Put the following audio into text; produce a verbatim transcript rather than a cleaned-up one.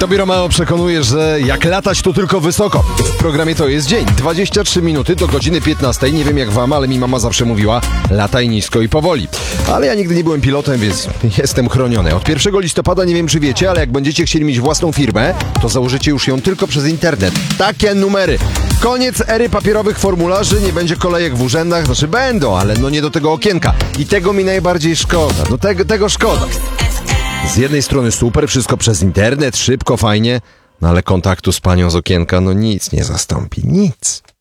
Tobie Romeo przekonuje, że jak latać to tylko wysoko. W programie To jest dzień. dwadzieścia trzy minuty do godziny piętnastej. Nie wiem jak wam, ale mi mama zawsze mówiła: lataj nisko i powoli. Ale ja nigdy nie byłem pilotem, więc jestem chroniony. Od pierwszego listopada nie wiem czy wiecie, ale jak będziecie chcieli mieć własną firmę, to założycie już ją tylko przez internet. Takie numery. Koniec ery papierowych formularzy, nie będzie kolejek w urzędach, znaczy będą, ale no nie do tego okienka. I tego mi najbardziej szkoda. No tego, tego szkoda. Z jednej strony super, wszystko przez internet, szybko, fajnie, no ale kontaktu z panią z okienka no nic nie zastąpi, nic.